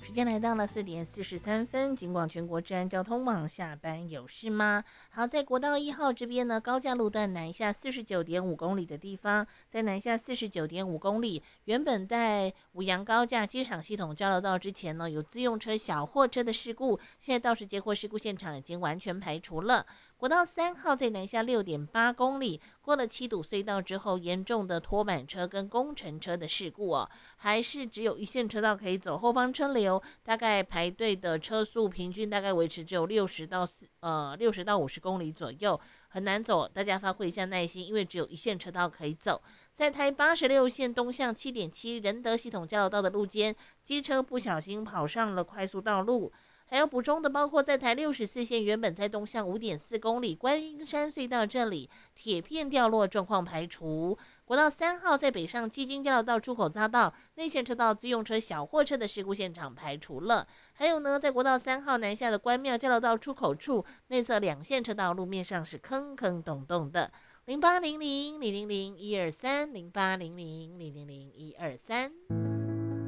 时间来到了4:43，尽管全国治安交通网下班有事吗？好，在国道1号这边呢，高架路段南下49.5公里的地方，在南下49.5公里，原本在五羊高架机场系统交流道之前呢，有自用车、小货车的事故，现在肇事接获事故现场已经完全排除了。国道3号在南下6.8公里，过了七堵隧道之后，严重的拖板车跟工程车的事故哦，还是只有一线车道可以走，后方车流大概排队的车速平均大概维持只有60到50公里左右，很难走，大家发挥一下耐心，因为只有一线车道可以走。在台86线东向7.7仁德系统交流道的路肩，机车不小心跑上了快速道路。还要补充的包括在台64线原本在东向5.4公里观音山隧道这里铁片掉落状况排除。国道3号在北上基金交流道出口匝道内线车道自用车小货车的事故现场排除了。还有呢，在国道3号南下的关庙交流道出口处内侧两线车道路面上是坑坑洞洞的。0800-000-123 0800-000-123。